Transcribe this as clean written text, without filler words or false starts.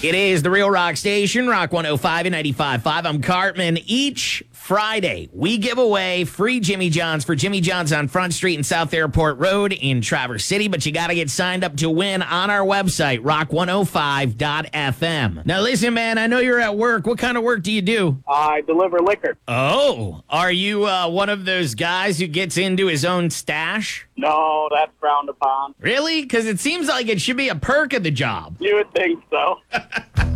It is the Real Rock Station, Rock 105 and 95.5. I'm Cartman. Each Friday, we give away free Jimmy John's for Jimmy John's on Front Street and South Airport Road in Traverse City, but you got to get signed up to win on our website, rock105.fm. Now, listen, man, I know you're at work. What kind of work do you do? I deliver liquor. Oh, are you one of those guys who gets into his own stash? No, that's frowned upon. Really? Because it seems like it should be a perk of the job. You would think so.